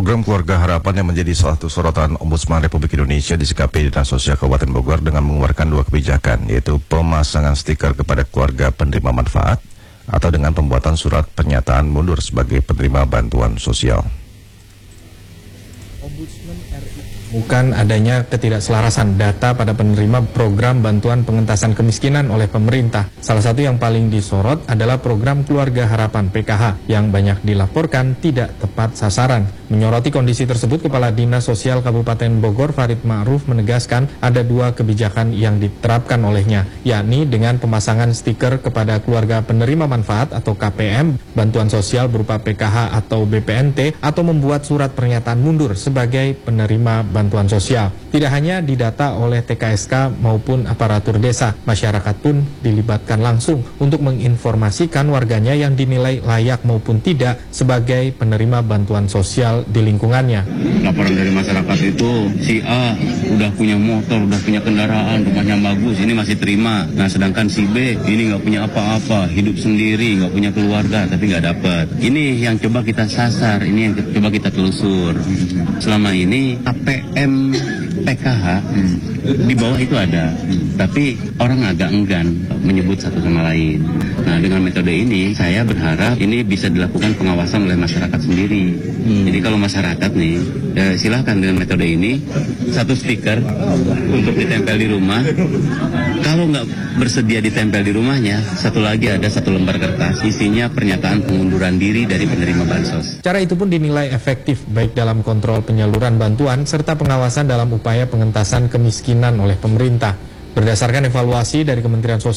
Program Keluarga Harapan yang menjadi salah satu sorotan Ombudsman Republik Indonesia disikapi Dinas Sosial Kabupaten Bogor dengan mengeluarkan dua kebijakan, yaitu pemasangan stiker kepada keluarga penerima manfaat atau dengan pembuatan surat pernyataan mundur sebagai penerima bantuan sosial. Ombudsman RI bukan adanya ketidakselarasan data pada penerima program bantuan pengentasan kemiskinan oleh pemerintah. Salah satu yang paling disorot adalah program Keluarga Harapan PKH yang banyak dilaporkan tidak tepat sasaran. Menyoroti kondisi tersebut, Kepala Dinas Sosial Kabupaten Bogor Farid Ma'ruf menegaskan ada dua kebijakan yang diterapkan olehnya, yakni dengan pemasangan stiker kepada keluarga penerima manfaat atau KPM, bantuan sosial berupa PKH atau BPNT, atau membuat surat pernyataan mundur sebagai penerima bantuan sosial. Tidak hanya didata oleh TKSK maupun aparatur desa, masyarakat pun dilibatkan langsung untuk menginformasikan warganya yang dinilai layak maupun tidak sebagai penerima bantuan sosial di lingkungannya. Laporan dari masyarakat itu, si A udah punya motor, udah punya kendaraan, rumahnya bagus, ini masih terima. Nah, sedangkan si B ini nggak punya apa-apa, hidup sendiri, nggak punya keluarga, tapi nggak dapat. Ini yang coba kita sasar, ini yang coba kita telusur. Selama ini APM PKH di bawah itu ada, tapi orang agak enggan menyebut satu sama lain. Nah, dengan metode ini saya berharap ini bisa dilakukan pengawasan oleh masyarakat sendiri. Jadi kalau masyarakat nih, silahkan dengan metode ini, satu stiker untuk ditempel di rumah. Kalau nggak bersedia ditempel di rumahnya, satu lagi ada satu lembar kertas, isinya pernyataan pengunduran diri dari penerima bansos. Cara itu pun dinilai efektif baik dalam kontrol penyaluran bantuan serta pengawasan dalam upaya pengentasan kemiskinan oleh pemerintah. Berdasarkan evaluasi dari Kementerian Sosial